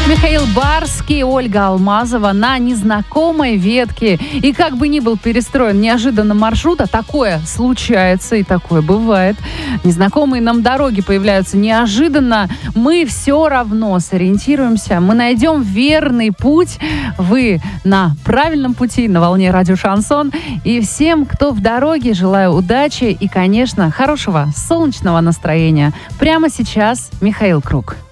Михаил Барский, Ольга Алмазова на незнакомой ветке. И как бы ни был перестроен неожиданно маршрут, а такое случается и такое бывает. Незнакомые нам дороги появляются неожиданно. Мы все равно сориентируемся. Мы найдем верный путь. Вы на правильном пути, на волне радио Шансон. И всем, кто в дороге, желаю удачи и, конечно, хорошего солнечного настроения. Прямо сейчас Михаил Круг.